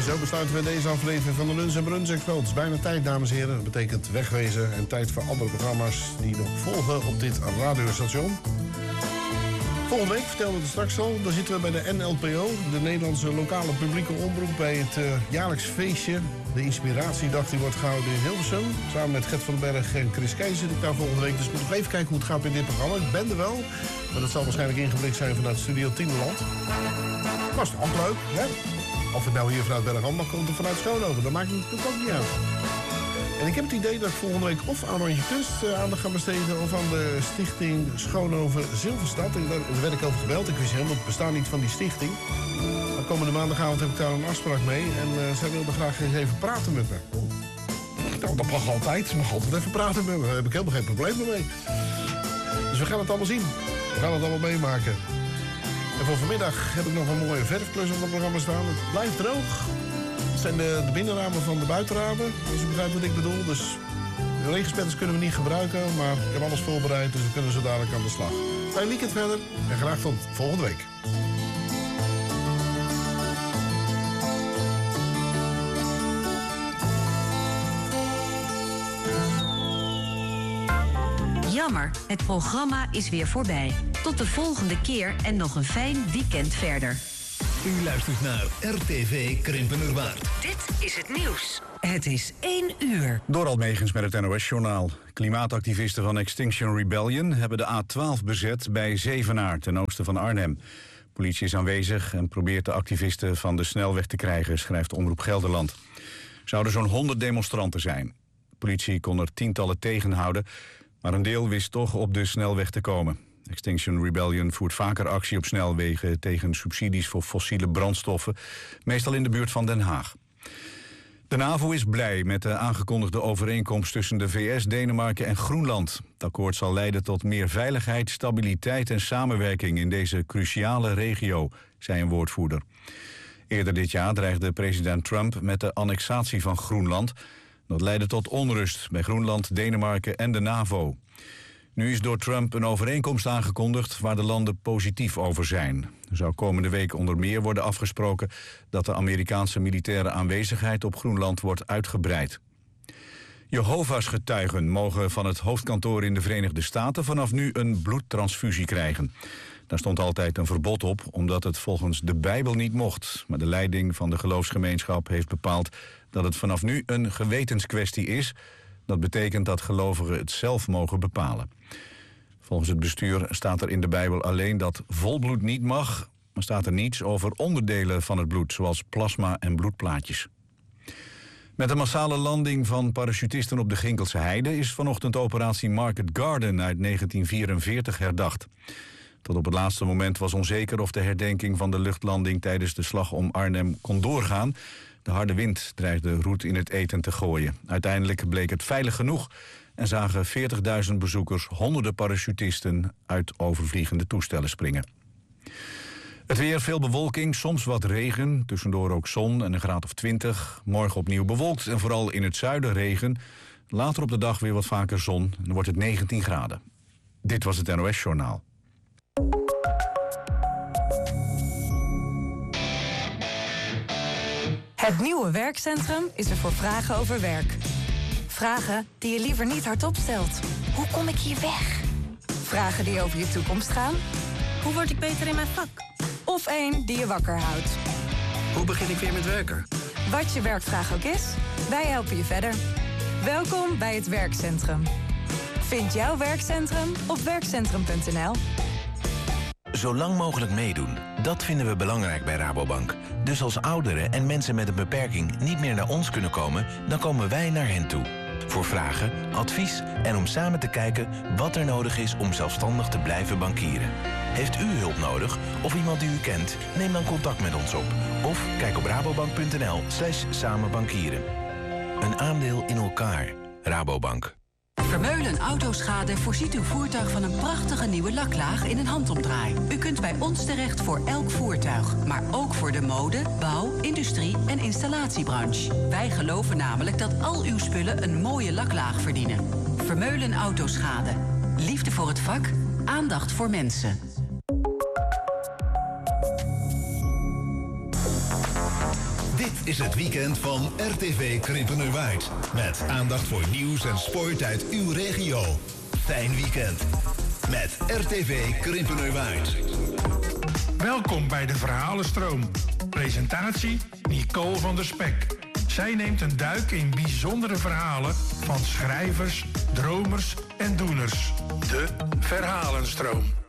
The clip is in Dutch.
zo besluiten we deze aflevering van de Lunch en Brunch Expo. Het is bijna tijd, dames en heren. Dat betekent wegwezen en tijd voor andere programma's die nog volgen op dit radiostation. Volgende week, vertelden we het straks al, dan zitten we bij de NLPO, de Nederlandse lokale publieke omroep, bij het jaarlijks feestje. De Inspiratiedag die wordt gehouden in Hilversum. Samen met Gert van den Berg en Chris Keijzer zit ik daar volgende week. Dus ik moet nog even kijken hoe het gaat met dit programma. Ik ben er wel, maar dat zal waarschijnlijk ingeblikt zijn vanuit Studio Tienderland. Maar is toch ook leuk, hè? Of het nou hier vanuit Bergambacht komt of vanuit Schoonhoven, dat maakt het natuurlijk ook niet uit. En ik heb het idee dat ik volgende week of aan Rondje Kunst aandacht ga besteden of aan de stichting Schoonhoven Zilverstad. En daar werd ik over gebeld. Ik wist helemaal het bestaan niet van die stichting. Maar komende maandagavond heb ik daar een afspraak mee. En zij wilde graag eens even praten met me. Nou, dat mag altijd. Ze mag altijd even praten met me. Daar heb ik helemaal geen probleem mee. Dus we gaan het allemaal zien. We gaan het allemaal meemaken. En voor vanmiddag heb ik nog een mooie verfklus op het programma staan. Het blijft droog. Het zijn de binnenramen van de buitenramen, als u begrijpt wat ik bedoel. Dus de regenspetters kunnen we niet gebruiken, maar ik heb alles voorbereid, dus we kunnen zo dadelijk aan de slag. Fijn weekend verder en graag tot volgende week. Jammer, het programma is weer voorbij. Tot de volgende keer en nog een fijn weekend verder. U luistert naar RTV Krimpenerwaard. Dit is het nieuws. Het is 1 uur. Dorald Megens met het NOS-journaal. Klimaatactivisten van Extinction Rebellion hebben de A12 bezet bij Zevenaar, ten oosten van Arnhem. Politie is aanwezig en probeert de activisten van de snelweg te krijgen, schrijft Omroep Gelderland. Er zouden zo'n 100 demonstranten zijn. De politie kon er tientallen tegenhouden, maar een deel wist toch op de snelweg te komen. Extinction Rebellion voert vaker actie op snelwegen tegen subsidies voor fossiele brandstoffen, meestal in de buurt van Den Haag. De NAVO is blij met de aangekondigde overeenkomst tussen de VS, Denemarken en Groenland. Het akkoord zal leiden tot meer veiligheid, stabiliteit en samenwerking in deze cruciale regio, zei een woordvoerder. Eerder dit jaar dreigde president Trump met de annexatie van Groenland. Dat leidde tot onrust bij Groenland, Denemarken en de NAVO. Nu is door Trump een overeenkomst aangekondigd waar de landen positief over zijn. Er zou komende week onder meer worden afgesproken dat de Amerikaanse militaire aanwezigheid op Groenland wordt uitgebreid. Jehovah's getuigen mogen van het hoofdkantoor in de Verenigde Staten vanaf nu een bloedtransfusie krijgen. Daar stond altijd een verbod op, omdat het volgens de Bijbel niet mocht. Maar de leiding van de geloofsgemeenschap heeft bepaald dat het vanaf nu een gewetenskwestie is. Dat betekent dat gelovigen het zelf mogen bepalen. Volgens het bestuur staat er in de Bijbel alleen dat volbloed niet mag, maar staat er niets over onderdelen van het bloed, zoals plasma en bloedplaatjes. Met de massale landing van parachutisten op de Ginkelse Heide is vanochtend operatie Market Garden uit 1944 herdacht. Tot op het laatste moment was onzeker of de herdenking van de luchtlanding tijdens de slag om Arnhem kon doorgaan. De harde wind dreigde roet in het eten te gooien. Uiteindelijk bleek het veilig genoeg en zagen 40.000 bezoekers honderden parachutisten uit overvliegende toestellen springen. Het weer, veel bewolking, soms wat regen, tussendoor ook zon en een graad of 20. Morgen opnieuw bewolkt en vooral in het zuiden regen. Later op de dag weer wat vaker zon en dan wordt het 19 graden. Dit was het NOS-journaal. Het nieuwe werkcentrum is er voor vragen over werk. Vragen die je liever niet hardop stelt. Hoe kom ik hier weg? Vragen die over je toekomst gaan. Hoe word ik beter in mijn vak? Of één die je wakker houdt. Hoe begin ik weer met werken? Wat je werkvraag ook is, wij helpen je verder. Welkom bij het werkcentrum. Vind jouw werkcentrum op werkcentrum.nl. Zo lang mogelijk meedoen, dat vinden we belangrijk bij Rabobank. Dus als ouderen en mensen met een beperking niet meer naar ons kunnen komen, dan komen wij naar hen toe. Voor vragen, advies en om samen te kijken wat er nodig is om zelfstandig te blijven bankieren. Heeft u hulp nodig of iemand die u kent? Neem dan contact met ons op. Of kijk op rabobank.nl/samenbankieren. Een aandeel in elkaar. Rabobank. Vermeulen Autoschade voorziet uw voertuig van een prachtige nieuwe laklaag in een handomdraai. U kunt bij ons terecht voor elk voertuig, maar ook voor de mode, bouw, industrie en installatiebranche. Wij geloven namelijk dat al uw spullen een mooie laklaag verdienen. Vermeulen Autoschade. Liefde voor het vak, aandacht voor mensen. Dit is het weekend van RTV Krimpenerwaard. Met aandacht voor nieuws en sport uit uw regio. Fijn weekend. Met RTV Krimpenerwaard. Welkom bij de Verhalenstroom. Presentatie Nicole van der Spek. Zij neemt een duik in bijzondere verhalen van schrijvers, dromers en doeners. De Verhalenstroom.